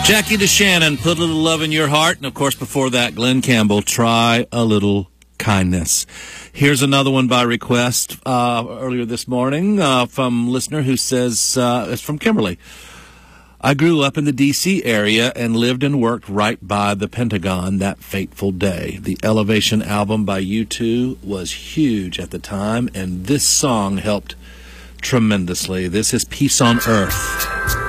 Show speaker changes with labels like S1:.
S1: Jackie DeShannon, Put a Little Love in Your Heart. And, of course, before that, Glenn Campbell, Try a Little Kindness. Here's another one by request earlier this morning from a listener who says, it's from Kimberly. I grew up in the D.C. area and lived and worked right by the Pentagon that fateful day. The Elevation album by U2 was huge at the time, and this song helped tremendously. This is Peace on Earth.